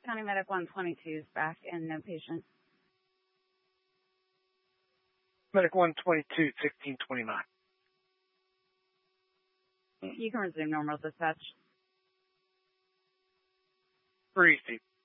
County Medic 122 is back and no patient. Medic 122, 1629. You can resume normal dispatch. 3 Steve.